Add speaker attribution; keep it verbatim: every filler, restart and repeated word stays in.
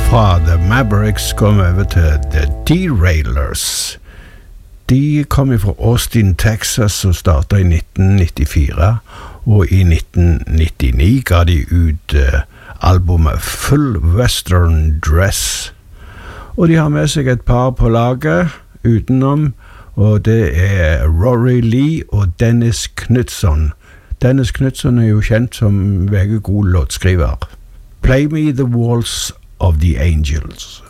Speaker 1: Fra The Mavericks kom over til The Derailers. De kom fra Austin, Texas og startet i nitten nittifire, og i nitten nittini ga de ut uh, albumet Full Western Dress. Og de har med seg et par på laget utenom, og det er Rory Lee og Dennis Knudson. Dennis Knudson er jo kjent som veldig god låtskriver. Play Me the Waltz of the Angels.